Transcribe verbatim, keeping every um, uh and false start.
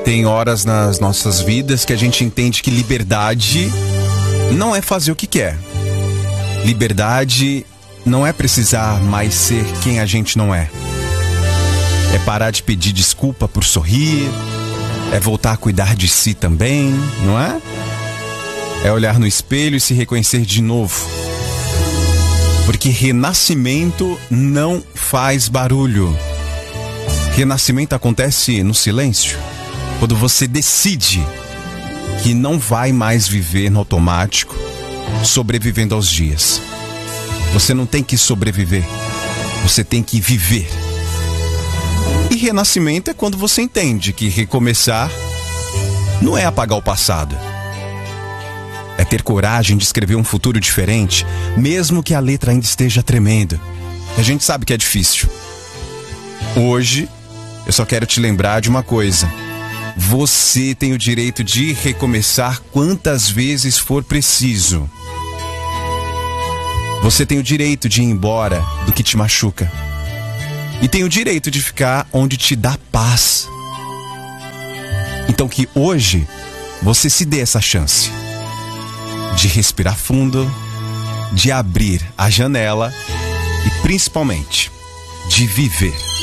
Tem horas nas nossas vidas que a gente entende que liberdade não é fazer o que quer. Liberdade não é precisar mais ser quem a gente não é. É parar de pedir desculpa por sorrir. É voltar a cuidar de si também, não é? É olhar no espelho e se reconhecer de novo. Porque renascimento não faz barulho. Renascimento acontece no silêncio. Quando você decide que não vai mais viver no automático, sobrevivendo aos dias. Você não tem que sobreviver. Você tem que viver. E renascimento é quando você entende que recomeçar não é apagar o passado. É ter coragem de escrever um futuro diferente, mesmo que a letra ainda esteja tremendo. A gente sabe que é difícil. Hoje, eu só quero te lembrar de uma coisa. Você tem o direito de recomeçar quantas vezes for preciso. Você tem o direito de ir embora do que te machuca. E tem o direito de ficar onde te dá paz. Então que hoje você se dê essa chance de respirar fundo, de abrir a janela e principalmente de viver.